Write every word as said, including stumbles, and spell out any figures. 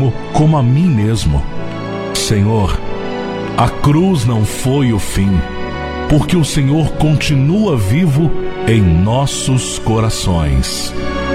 próximo como a mim mesmo. Senhor, a cruz não foi o fim, porque o Senhor continua vivo em nossos corações.